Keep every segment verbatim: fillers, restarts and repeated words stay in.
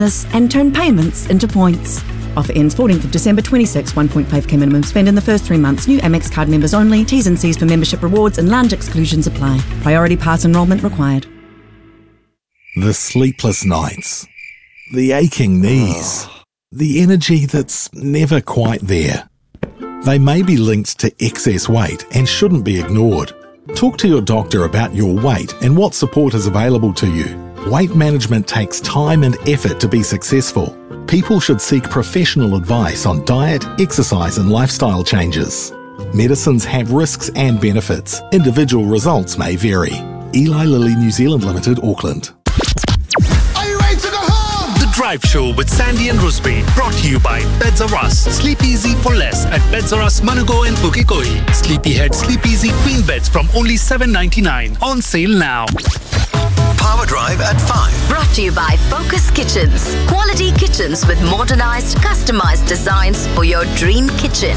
this and turn payments into points. Offer ends fourteenth of December twenty-six. one point five k minimum spend in the first three months. New Amex card members only. T's and C's for membership rewards and lounge exclusions apply. Priority pass enrolment required. The sleepless nights. The aching knees. The energy that's never quite there. They may be linked to excess weight and shouldn't be ignored. Talk to your doctor about your weight and what support is available to you. Weight management takes time and effort to be successful. People should seek professional advice on diet, exercise and lifestyle changes. Medicines have risks and benefits. Individual results may vary. Eli Lilly New Zealand Limited, Auckland. Are you ready to go home? The Drive Show with Sandy and Rusby, brought to you by Beds R Us. Sleep easy for less at Beds R Us, Manugo and Pukekohe. Sleepyhead Sleep Easy Queen Beds from only seven ninety-nine. On sale now. Power Drive at five. Brought to you by Focus Kitchens. Quality kitchens with modernized, customized designs for your dream kitchen.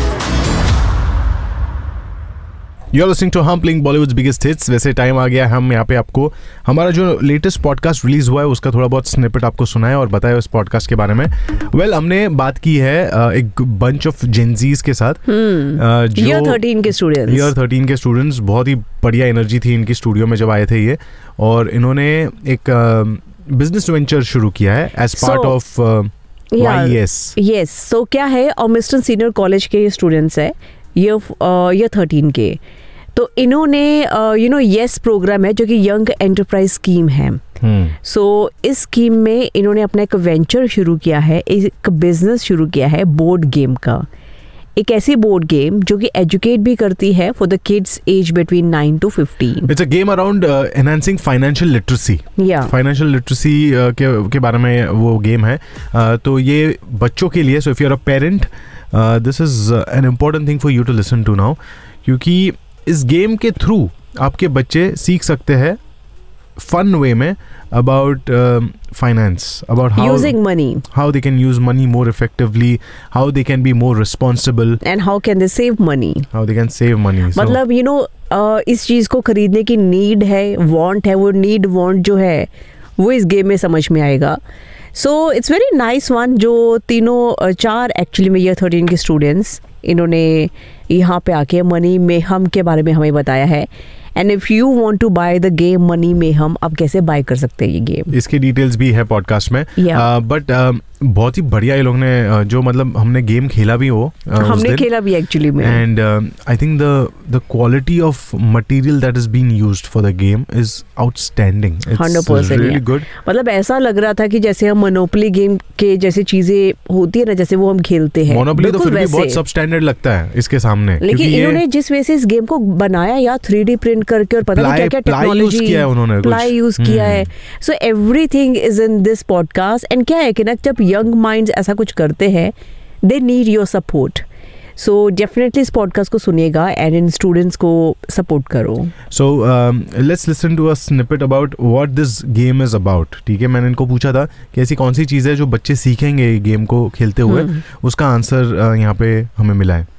You're listening to हम playing Bollywoods biggest hits. वैसे time आ गया हम यहाँ पे आपको हमारा जो latest podcast release हुआ है उसका थोड़ा बहुत स्निपेट आपको सुनाया और बताया उस पॉडकास्ट के बारे में. वेल well, हमने बात की है एक बंच ऑफ जेनजीज के साथ. hmm. जो ईयर थर्टीन के स्टूडेंट्स ईयर थर्टीन के स्टूडेंट्स बहुत ही बढ़िया एनर्जी थी इनकी स्टूडियो में जब आए थे ये, और इन्होंने एक बिजनेस वेंचर शुरू किया है as part of YS. Yes, सो क्या है, और मिस्टर सीनियर कॉलेज के स्टूडेंट्स है ईयर ईयर थर्टीन के. तो इन्होंने यू नो येस प्रोग्राम है जो कि यंग एंटरप्राइज स्कीम है. सो so, इस स्कीम में इन्होंने अपना एक वेंचर शुरू किया है, एक बिजनेस शुरू किया है बोर्ड गेम का. एक ऐसी बोर्ड गेम जो कि एजुकेट भी करती है for the kids age between nine to fifteen. It's a game around enhancing financial literacy. या फाइनेंशियल लिटरेसी के के बारे में वो गेम है. uh, तो ये बच्चों के लिए, so if you are a parent, this is an important thing for you to listen to now, क्योंकि इस गेम के थ्रू आपके बच्चे सीख सकते हैं फन वे में about um, finance, about how using money, how they can use money more effectively, how they can be more responsible, and how can they save money, how they can save money. मतलब you know uh, इस चीज़ को खरीदने की need है, want है, वो need want जो है वो इस गेम में समझ में आएगा. So it's very nice one. जो तीनों चार एक्चुअली में ईयर थर्टीन के स्टूडेंट्स इन्होंने यहाँ पे आके मनी में हम के बारे में हमें बताया है. And if you want to by the game money में हम, आप कैसे बाय कर सकते हैं ये गेम, इसकी डिटेल्स भी है पॉडकास्ट में. But yeah. uh, uh, बहुत ही बढ़िया ये लोग ने uh, जो मतलब हमने गेम खेला भी हो, uh, हमने खेला भी एक्चुअली में. And I think the the quality of material that is being used for the game is outstanding. Hundred percent really good. मतलब ऐसा लग रहा था कि जैसे हम मोनोपोली गेम के जैसे चीजें होती है ना, जैसे वो हम खेलते हैं. मोनोपोली तो फिर भी बहुत सबस्टैंडर्ड लगता है इसके सामने, लेकिन इन्होंने जिस वजह से इस गेम को बनाया या थ्री डी प्रिंट करके और पता नहीं क्या क्या टेक्नोलॉजी किया है उन्होंने, प्लाई यूज किया है. So everything is in this podcast. And क्या है कि ना, जब यंग माइंड्स ऐसा कुछ करते हैं, they need your support. So definitely इस पॉडकास्ट को सुनिएगा एंड इन स्टूडेंट्स को सपोर्ट करो. So let's listen to a snippet about what this game is about. ठीक है, मैंने इनको पूछा था कि ऐसी कौन सी चीज़ है जो बच्चे सीखेंगे ये गेम को खेलते हुए. hmm. उसका आंसर uh, यहाँ पे हमें मिला है.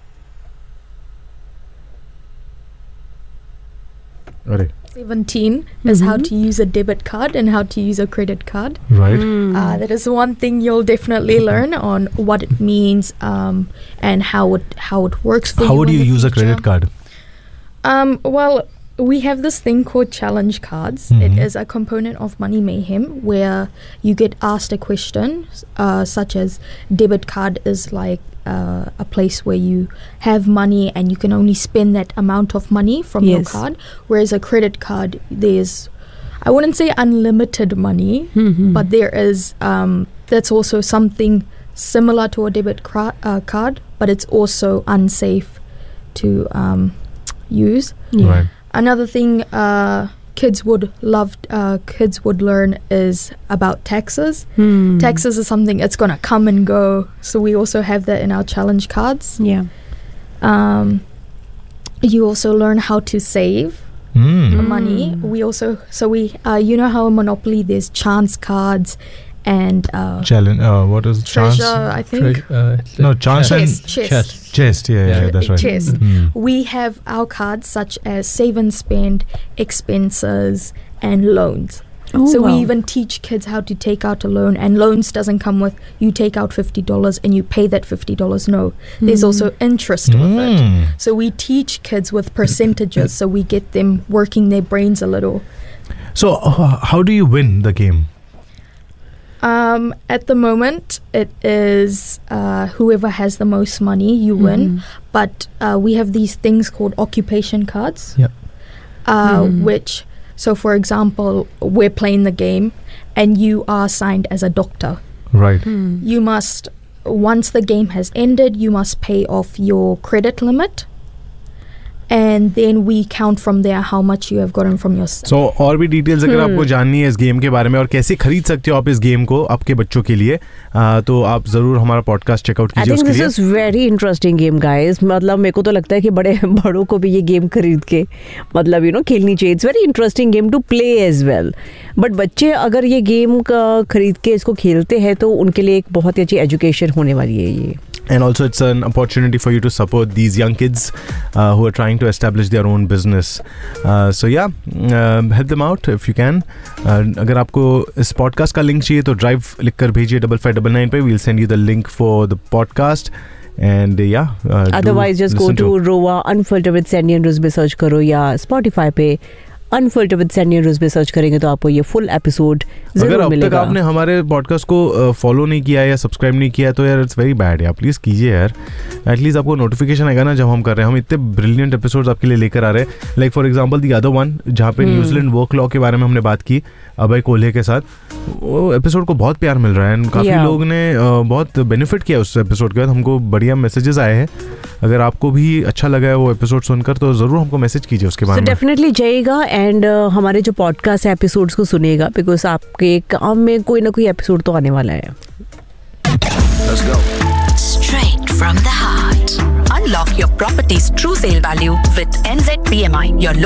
अरे seventeen is mm-hmm. how to use a debit card and how to use a credit card. Right. Mm. Uh, that is one thing you'll definitely learn on what it means um, and how it how it works for how you. How would you use future. a credit card? Um, well, we have this thing called challenge cards. Mm-hmm. It is a component of Money Mayhem where you get asked a question uh, such as debit card is like uh, a place where you have money and you can only spend that amount of money from yes. your card, whereas a credit card, there's, I wouldn't say unlimited money, mm-hmm. but there is um, that's also something similar to a debit cra- uh, card, but it's also unsafe to um, use. Yeah. Right. Another thing uh, kids would love, uh, kids would learn is about taxes. Hmm. Taxes is something it's gonna come and go, so we also have that in our challenge cards. Yeah. Um, you also learn how to save Mm. money. We also, so we, uh, you know how in Monopoly there's chance cards and uh, Challenge. Uh, what is treasure? chance? I think. Tre- uh, No, chance and chess. Chess. chess. chest. Yeah, yeah, Tre- that's right. chess. Mm. We have our cards such as save and spend, expenses, and loans. Oh, so we wow. even teach kids how to take out a loan, and loans doesn't come with you take out fifty dollars and you pay that fifty dollars. No, there's also interest with Mm. it. So we teach kids with percentages, so we get them working their brains a little. So uh, how do you win the game? Um, at the moment, it is uh, whoever has the most money, you win. But uh, we have these things called occupation cards. Yep. Uh, Which, so for example, we're playing the game and you are assigned as a doctor. Right. You must, once the game has ended, you must pay off your credit limit. And then we count from there how much you have gotten from your So और भी details अगर आपको जाननी है इस game के बारे में और कैसे खरीद सकते हो आप इस गेम को आपके बच्चों के लिए, आ, तो आप जरूर हमारा पॉडकास्ट चेकआउट आई कीजिए थिंक उसके दिस लिए. Is very interesting game guys. मतलब मेरे को तो लगता है कि बड़े बड़ों को भी ये गेम खरीद के मतलब यू नो खेलनी चाहिए. It's very interesting game to play as well. But बच्चे अगर ये गेम का खरीद के इसको खेलते हैं तो उनके लिए एक बहुत ही अच्छी एजुकेशन होने वाली है ये. And also it's an opportunity for you to support these young kids uh, who are trying to establish their own business. Uh, so yeah, uh, help them out if you can. Uh, अगर आपको इस podcast का link चाहिए तो drive लिख कर भेजिए double five double nine पे. We'll send you the link for the podcast. And uh, yeah. Uh, Otherwise just go to Roa Unfiltered with Sandy and Rusby search करो या Spotify पे Unfiltered with Sandy and Rusby search करेंगे तो आपको ये full episode अगर जरूर अब तक मिलेगा. आपने हमारे पॉडकास्ट को फॉलो नहीं किया या सब्सक्राइब नहीं किया तो यार इट्स वेरी बैड यार. प्लीज़ कीजिए यार. एटलीस्ट आपको नोटिफिकेशन आएगा ना जब हम कर रहे हैं. हम इतने ब्रिलियंट एपिसोड्स आपके लिए लेकर आ रहे हैं. Like for example the other one जहाँ पे न्यूजीलैंड वर्क लॉ के बारे में हमने बात की अभय कोल्हे के साथ. वो एपिसोड को बहुत प्यार मिल रहा है एंड काफ़ी Yeah. लोग ने uh, बहुत बेनिफिट किया उस एपिसोड के बाद. हमको बढ़िया मैसेजेस आए हैं. अगर आपको भी अच्छा लगा है वो एपिसोड सुनकर तो ज़रूर हमको मैसेज कीजिए उसके बारे So में. डेफिनेटली जाइएगा एंड हमारे जो पॉडकास्ट एपिसोड्स को सुनिएगा बिकॉज आपके काम में कोई ना कोई एपिसोड तो आने वाला है. Let's go. Straight from the heart. Unlock your property's true sale value with N Z P M I, your